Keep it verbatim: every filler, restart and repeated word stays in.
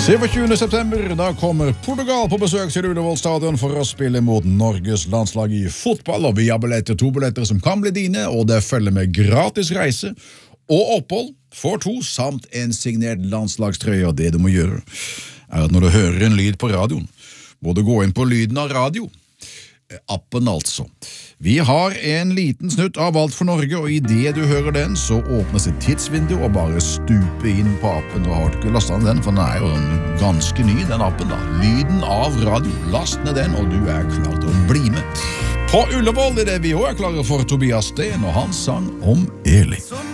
syvogtyvende september, da kommer Portugal på besøk til Ullevål stadion for å spille mot Norges landslag i fotball, og vi har billetter, to billetter som kan bli dine, og det følger med gratis reise og opphold for to, samt en signert landslagstrøye, og det du må gjøre er at når du hører en lyd på radioen, må du gå inn på lyden av radio, appen altså. Vi har en liten snutt av Alt for Norge, og i det du hører den, så åpnes et tidsvindu og bare stupe inn på appen. Du har ikke lastet den, for den er jo ganske ny, den appen da. Lyden av radio. Last ned den, og du er klar til å bli med. På Ullevål er det vi også er klare for Tobias Sten, og han sang om Eli.